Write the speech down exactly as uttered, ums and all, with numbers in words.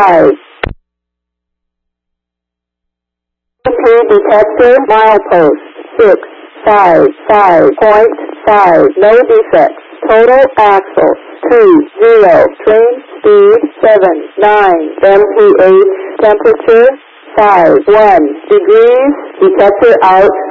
five. Detector milepost six five five point five, no defects. Total axle two zero. Train speed seven nine M P H. Temperature five one degrees. Detector out.